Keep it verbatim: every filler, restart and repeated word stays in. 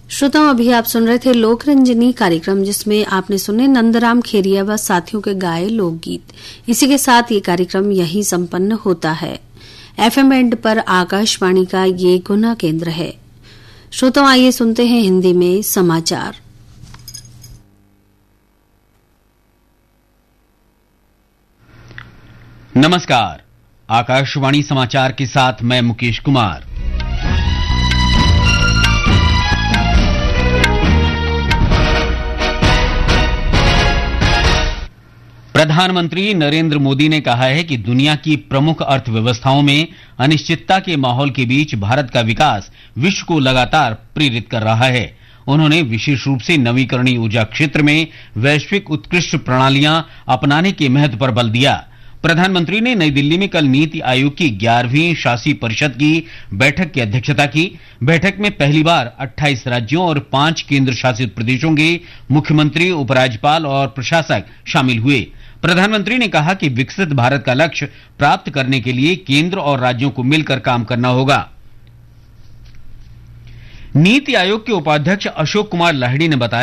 श्रोताओं, अभी आप सुन रहे थे लोक रंजनी कार्यक्रम, जिसमें आपने सुने नंदराम खेरिया व साथियों के गाए लोकगीत। इसी के साथ ये कार्यक्रम यहीं संपन्न होता है। एफएम बैंड पर आकाशवाणी का ये गुना केंद्र है। श्रोताओं, आइए सुनते हैं हिंदी में समाचार। नमस्कार, आकाशवाणी समाचार के साथ मैं मुकेश कुमार। प्रधानमंत्री नरेंद्र मोदी ने कहा है कि दुनिया की प्रमुख अर्थव्यवस्थाओं में अनिश्चितता के माहौल के बीच भारत का विकास विश्व को लगातार प्रेरित कर रहा है। उन्होंने विशेष रूप से नवीकरणीय ऊर्जा क्षेत्र में वैश्विक उत्कृष्ट प्रणालियां अपनाने के महत्व पर बल दिया। प्रधानमंत्री ने नई दिल्ली में कल नीति आयोग की ग्यारहवीं शासी परिषद की बैठक की अध्यक्षता की। बैठक में पहली बार अट्ठाईस राज्यों और पांच केंद्र शासित प्रदेशों के मुख्यमंत्री, उपराज्यपाल और प्रशासक शामिल हुए। प्रधानमंत्री ने कहा कि विकसित भारत का लक्ष्य प्राप्त करने के लिए केंद्र और राज्यों को मिलकर काम करना होगा। नीति आयोग के उपाध्यक्ष अशोक कुमार लाहिड़ी ने बताया